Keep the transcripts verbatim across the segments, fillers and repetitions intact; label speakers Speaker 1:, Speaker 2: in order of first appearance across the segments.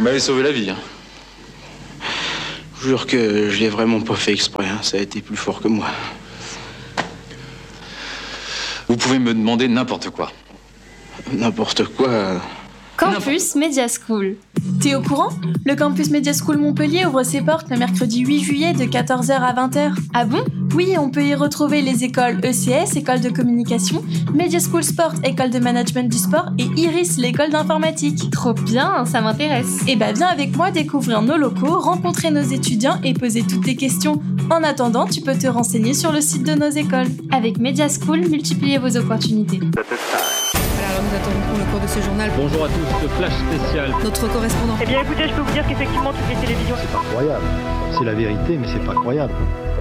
Speaker 1: Vous m'avez sauvé la vie. Hein.
Speaker 2: Je jure que je l'ai vraiment pas fait exprès, hein. Ça a été plus fort que moi.
Speaker 1: Vous pouvez me demander n'importe quoi.
Speaker 2: N'importe quoi. euh,
Speaker 3: Campus Media School. T'es au courant ? Le Campus Media School Montpellier ouvre ses portes le mercredi huit juillet de quatorze heures à vingt heures.
Speaker 4: Ah bon ?
Speaker 3: Oui, on peut y retrouver les écoles E C S, école de communication, Media School Sport, école de management du sport, et Iris, l'école d'informatique.
Speaker 4: Trop bien, ça m'intéresse.
Speaker 3: Et bah viens avec moi découvrir nos locaux, rencontrer nos étudiants et poser toutes tes questions. En attendant, tu peux te renseigner sur le site de nos écoles.
Speaker 4: Avec Media School, multipliez vos opportunités.
Speaker 5: Voilà, alors nous attendons pour le cours de ce journal.
Speaker 6: Bonjour à tous, ce flash spécial.
Speaker 5: Notre correspondant.
Speaker 7: Eh bien écoutez, je peux vous dire qu'effectivement toutes les télévisions...
Speaker 8: C'est pas croyable. C'est la vérité, mais c'est pas croyable.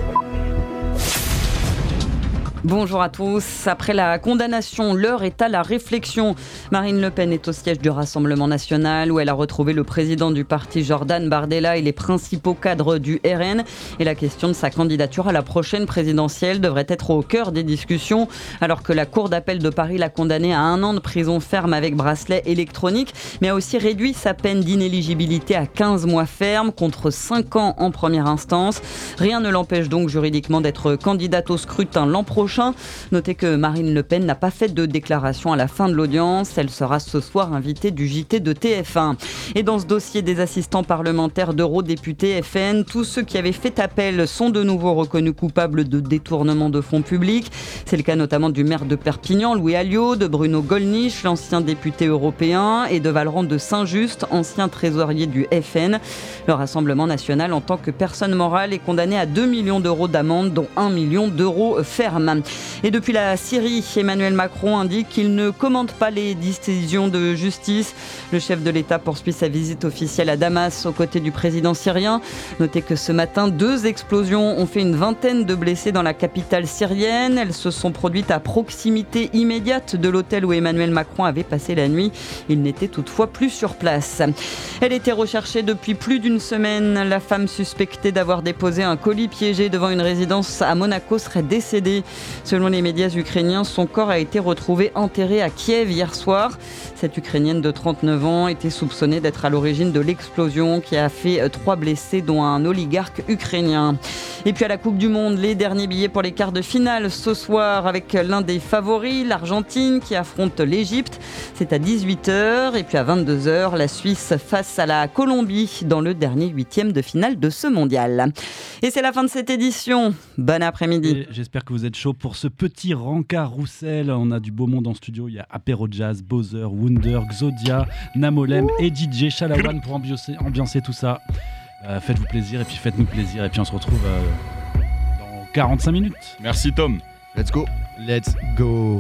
Speaker 9: Bonjour à tous. Après la condamnation, l'heure est à la réflexion. Marine Le Pen est au siège du Rassemblement national où elle a retrouvé le président du parti Jordan Bardella et les principaux cadres du R N. Et la question de sa candidature à la prochaine présidentielle devrait être au cœur des discussions alors que la Cour d'appel de Paris l'a condamné à un an de prison ferme avec bracelet électronique mais a aussi réduit sa peine d'inéligibilité à quinze mois ferme contre cinq ans en première instance. Rien ne l'empêche donc juridiquement d'être candidate au scrutin l'an prochain. Notez que Marine Le Pen n'a pas fait de déclaration à la fin de l'audience. Elle sera ce soir invitée du J T de T F un. Et dans ce dossier des assistants parlementaires d'eurodéputés F N, tous ceux qui avaient fait appel sont de nouveau reconnus coupables de détournement de fonds publics. C'est le cas notamment du maire de Perpignan, Louis Alliot, de Bruno Gollnisch, l'ancien député européen, et de Valran de Saint-Just, ancien trésorier du F N. Le Rassemblement national, en tant que personne morale, est condamné à deux millions d'euros d'amende, dont un million d'euros ferme. Et depuis la Syrie, Emmanuel Macron indique qu'il ne commente pas les décisions de justice. Le chef de l'État poursuit sa visite officielle à Damas aux côtés du président syrien. Notez que ce matin, deux explosions ont fait une vingtaine de blessés dans la capitale syrienne. Elles se sont produites à proximité immédiate de l'hôtel où Emmanuel Macron avait passé la nuit. Il n'était toutefois plus sur place. Elle était recherchée depuis plus d'une semaine. La femme suspectée d'avoir déposé un colis piégé devant une résidence à Monaco serait décédée. Selon les médias ukrainiens, son corps a été retrouvé enterré à Kiev hier soir. Cette Ukrainienne de trente-neuf ans était soupçonnée d'être à l'origine de l'explosion qui a fait trois blessés, dont un oligarque ukrainien. Et puis à la Coupe du Monde, les derniers billets pour les quarts de finale ce soir avec l'un des favoris, l'Argentine qui affronte l'Égypte. C'est à dix-huit heures et puis à vingt-deux heures, la Suisse face à la Colombie dans le dernier huitième de finale de ce mondial. Et c'est la fin de cette édition. Bon après-midi.
Speaker 10: Et j'espère que vous êtes chaud pour ce petit rencard Roussel. On a du beau monde en studio. Il y a Apéro Jazz, Bowser, Wunder, Xodia, Namolem et D J Shalawan pour ambiancer, ambiancer tout ça. Euh, faites-vous plaisir et puis faites-nous plaisir. Et puis on se retrouve euh, dans quarante-cinq minutes.
Speaker 1: Merci Tom.
Speaker 11: Let's go. Let's go.